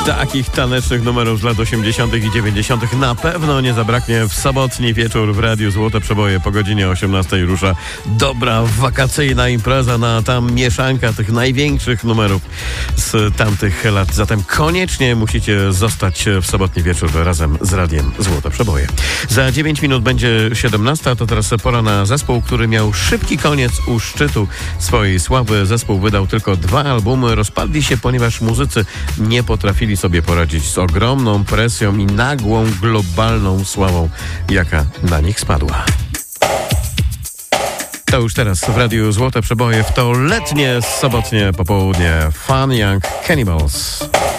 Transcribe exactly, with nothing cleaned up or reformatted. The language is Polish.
Takich tanecznych numerów z lat osiemdziesiątych i dziewięćdziesiątych na pewno nie zabraknie w sobotni wieczór w Radiu Złote Przeboje. Po godzinie osiemnastej rusza dobra wakacyjna impreza, na tam mieszanka tych największych numerów z tamtych lat. Zatem koniecznie musicie zostać w sobotni wieczór razem z Radiem Złote Przeboje. Za dziewięć minut będzie siedemnasta, to teraz pora na zespół, który miał szybki koniec u szczytu swojej sławy. Zespół wydał tylko dwa albumy, rozpadli się, ponieważ muzycy nie potrafili sobie poradzić z ogromną presją i nagłą, globalną sławą, jaka na nich spadła. To już teraz w Radiu Złote Przeboje w to letnie, sobotnie popołudnie. Fun Young Cannibals.